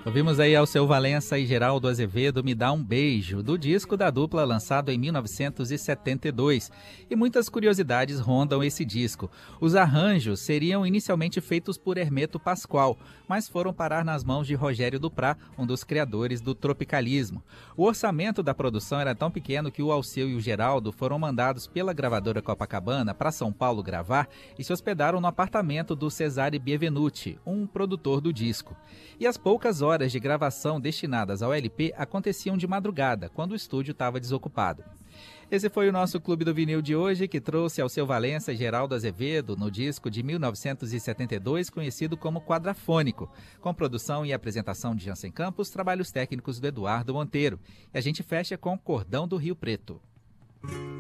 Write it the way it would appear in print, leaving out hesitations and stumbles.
Ouvimos aí Alceu Valença e Geraldo Azevedo, Me Dá um Beijo, do disco da dupla lançado em 1972. E muitas curiosidades rondam esse disco. Os arranjos seriam inicialmente feitos por Hermeto Pascoal, mas foram parar nas mãos de Rogério Duprat, um dos criadores do tropicalismo. O orçamento da produção era tão pequeno que o Alceu e o Geraldo foram mandados pela gravadora Copacabana para São Paulo gravar e se hospedaram no apartamento do Cesare Bievenuti, um produtor do disco. E as poucas horas de gravação destinadas ao LP aconteciam de madrugada, quando o estúdio estava desocupado. Esse foi o nosso Clube do Vinil de hoje, que trouxe Alceu Valença e Geraldo Azevedo no disco de 1972, conhecido como Quadrafônico, com produção e apresentação de Jansen Campos, trabalhos técnicos do Eduardo Monteiro. E a gente fecha com Cordão do Rio Preto.